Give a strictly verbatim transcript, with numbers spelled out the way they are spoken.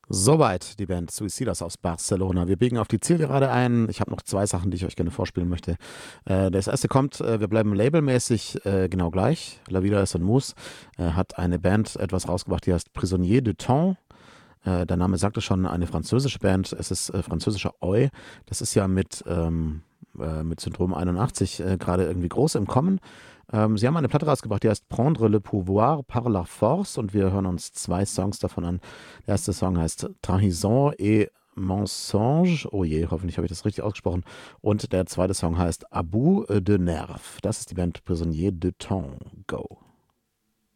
Soweit die Band Suicidas aus Barcelona. Wir biegen auf die Zielgerade ein. Ich habe noch zwei Sachen, die ich euch gerne vorspielen möchte. Äh, das erste kommt, äh, wir bleiben labelmäßig äh, genau gleich. La Vida es un Mus äh, hat eine Band etwas rausgebracht, die heißt Prisonnier de Temps. Äh, der Name sagt es schon, eine französische Band. Es ist äh, französischer Oi. Das ist ja mit, ähm, äh, mit Syndrom einundachtzig äh, gerade irgendwie groß im Kommen. Ähm, sie haben eine Platte rausgebracht, die heißt Prendre le pouvoir par la force und wir hören uns zwei Songs davon an. Der erste Song heißt Trahison et Mensonge. Oh je, hoffentlich habe ich das richtig ausgesprochen. Und der zweite Song heißt Abus de Nerf. Das ist die Band Prisonnier de Temps. Go.